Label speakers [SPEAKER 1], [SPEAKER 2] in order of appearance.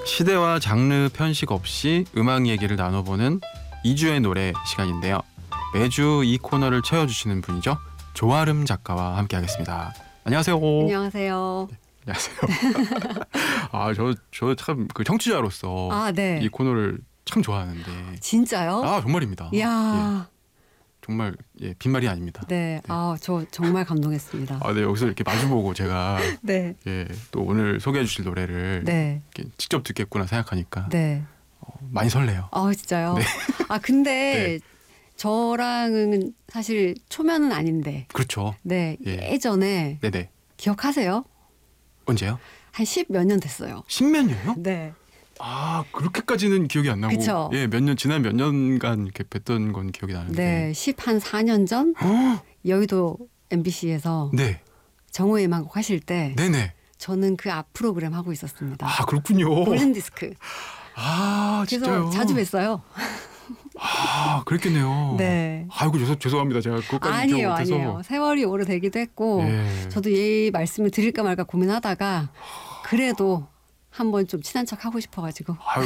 [SPEAKER 1] 시대와 장르 편식 없이 음악 얘기를 나눠보는 2주의 노래 시간인데요. 매주 이 코너를 채워주시는 분이죠. 조아름 작가와 함께하겠습니다. 안녕하세요.
[SPEAKER 2] 안녕하세요.
[SPEAKER 1] 안녕하세요. 저 참 그 청취자로서
[SPEAKER 2] 네.
[SPEAKER 1] 이 코너를 참 좋아하는데.
[SPEAKER 2] 진짜요?
[SPEAKER 1] 정말입니다.
[SPEAKER 2] 이야.
[SPEAKER 1] 정말 빈말이 아닙니다.
[SPEAKER 2] 네. 저 정말 감동했습니다.
[SPEAKER 1] 네, 여기서 이렇게 마주보고 제가
[SPEAKER 2] 네.
[SPEAKER 1] 또 오늘 소개해 주실 노래를
[SPEAKER 2] 네.
[SPEAKER 1] 이렇게 직접 듣겠구나 생각하니까
[SPEAKER 2] 네.
[SPEAKER 1] 많이 설레요.
[SPEAKER 2] 진짜요?
[SPEAKER 1] 네.
[SPEAKER 2] 근데 저랑은 사실 초면은 아닌데.
[SPEAKER 1] 그렇죠.
[SPEAKER 2] 네. 예전에
[SPEAKER 1] 네네.
[SPEAKER 2] 기억하세요?
[SPEAKER 1] 언제요?
[SPEAKER 2] 한 10몇 년 됐어요.
[SPEAKER 1] 10몇 년요?
[SPEAKER 2] 네.
[SPEAKER 1] 그렇게까지는 기억이 안 나고.
[SPEAKER 2] 그쵸?
[SPEAKER 1] 지난 몇 년간 이렇게 뵀던 건 기억이 나는데.
[SPEAKER 2] 네. 14년 전 여의도 MBC에서
[SPEAKER 1] 네.
[SPEAKER 2] 정호의 음악곡 하실 때
[SPEAKER 1] 네네.
[SPEAKER 2] 저는 그 앞 프로그램 하고 있었습니다.
[SPEAKER 1] 그렇군요.
[SPEAKER 2] 골든디스크.
[SPEAKER 1] 진짜요?
[SPEAKER 2] 그래서 자주 뵀어요.
[SPEAKER 1] 그랬겠네요.
[SPEAKER 2] 네.
[SPEAKER 1] 아이고 죄송합니다. 제가 그것까지 기억 못해서.
[SPEAKER 2] 아니에요. 세월이 오래되기도 했고 저도 이 말씀을 드릴까 말까 고민하다가 그래도 한번 좀 친한 척 하고 싶어가지고.